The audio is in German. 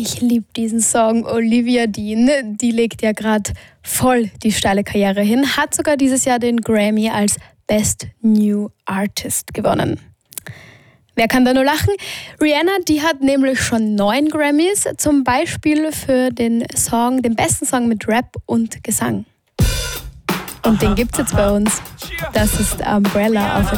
Ich liebe diesen Song. Olivia Dean, die legt ja gerade voll die steile Karriere hin, hat sogar dieses Jahr den Grammy als Best New Artist gewonnen. Wer kann da nur lachen? Rihanna, die hat nämlich schon 9 Grammys, zum Beispiel für den besten Song mit Rap und Gesang. Und den gibt's jetzt bei uns. Das ist Umbrella auf